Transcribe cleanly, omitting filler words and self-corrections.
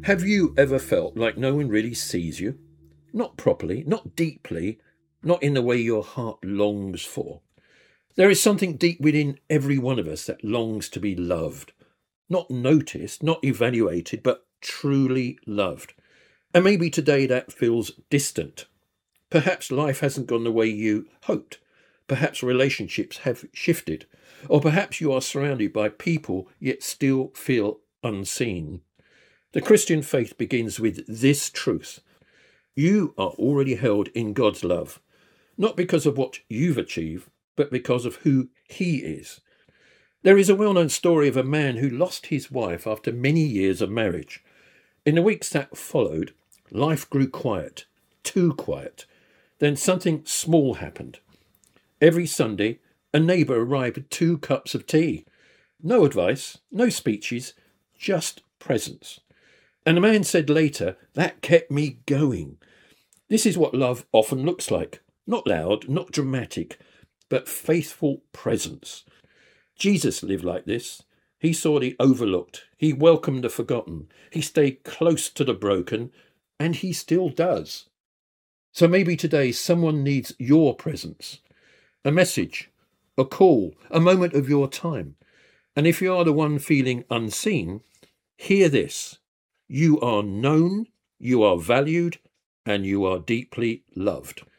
Have you ever felt like no one really sees you? Not properly, not deeply, not in the way your heart longs for. There is something deep within every one of us that longs to be loved. Not noticed, not evaluated, but truly loved. And maybe today that feels distant. Perhaps life hasn't gone the way you hoped. Perhaps relationships have shifted. Or perhaps you are surrounded by people yet still feel unseen. The Christian faith begins with this truth. You are already held in God's love, not because of what you've achieved, but because of who He is. There is a well-known story of a man who lost his wife after many years of marriage. In the weeks that followed, life grew quiet, too quiet. Then something small happened. Every Sunday, a neighbour arrived with 2 cups of tea. No advice, no speeches, just presence. And the man said later, that kept me going. This is what love often looks like. Not loud, not dramatic, but faithful presence. Jesus lived like this. He saw the overlooked. He welcomed the forgotten. He stayed close to the broken, and he still does. So maybe today someone needs your presence. A message, a call, a moment of your time. And if you are the one feeling unseen, hear this. You are known, you are valued, and you are deeply loved.